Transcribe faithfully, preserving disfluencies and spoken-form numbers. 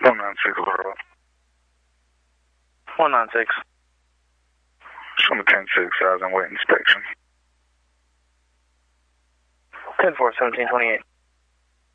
one nine six zero. one nine six. Show me ten six, eyes and weight inspection. ten four, seventeen twenty-eight.